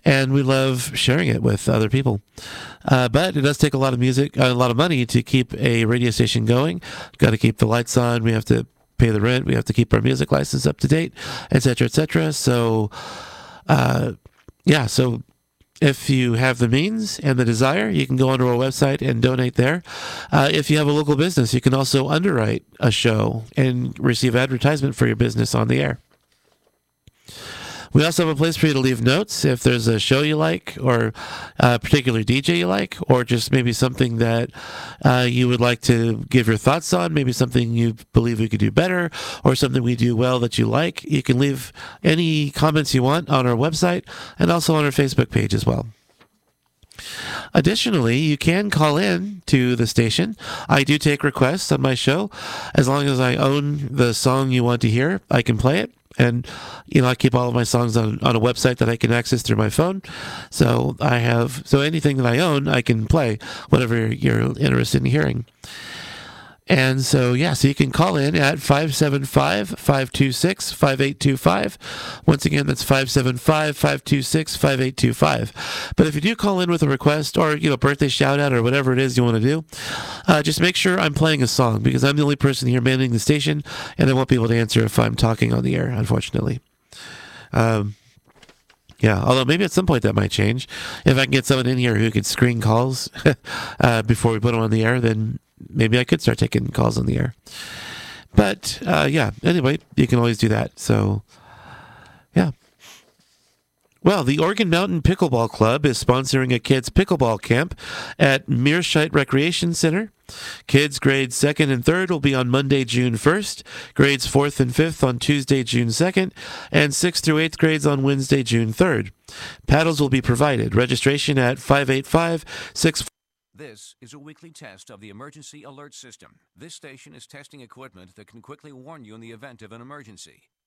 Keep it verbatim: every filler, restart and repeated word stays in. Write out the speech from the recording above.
and we love sharing it with other people. Uh, but it does take a lot of music, a lot of money to keep a radio station going. Got to keep the lights on. We have to pay the rent. We have to keep our music license up to date, et cetera, et cetera. So, uh, yeah, so if you have the means and the desire, you can go onto our website and donate there. Uh, if you have a local business, you can also underwrite a show and receive advertisement for your business on the air. We also have a place for you to leave notes if there's a show you like, or a particular D J you like, or just maybe something that uh, you would like to give your thoughts on, maybe something you believe we could do better, or something we do well that you like. You can leave any comments you want on our website and also on our Facebook page as well. Additionally, you can call in to the station. I do take requests on my show. As long as I own the song you want to hear, I can play it. And, you know, I keep all of my songs on, on a website that I can access through my phone. So I have, so anything that I own, I can play, whatever you're interested in hearing. And so, yeah, so you can call in at five seven five, five two six, five eight two five. Once again, that's five seven five, five two six, five eight two five. But if you do call in with a request or, you know, birthday shout out or whatever it is you want to do, uh, just make sure I'm playing a song, because I'm the only person here manning the station, and I won't be able to answer if I'm talking on the air, unfortunately. Um, yeah, although maybe at some point that might change. If I can get someone in here who can screen calls uh, before we put them on the air, then maybe I could start taking calls on the air. But, uh, yeah, anyway, you can always do that. So, yeah. Well, the Oregon Mountain Pickleball Club is sponsoring a kids' pickleball camp at Mearshite Recreation Center. Kids grades second and third will be on Monday, June first, grades fourth and fifth on Tuesday, June second, and sixth through eighth grades on Wednesday, June third. Paddles will be provided. Registration at five eight five, six four. This is a weekly test of the Emergency Alert System. This station is testing equipment that can quickly warn you in the event of an emergency.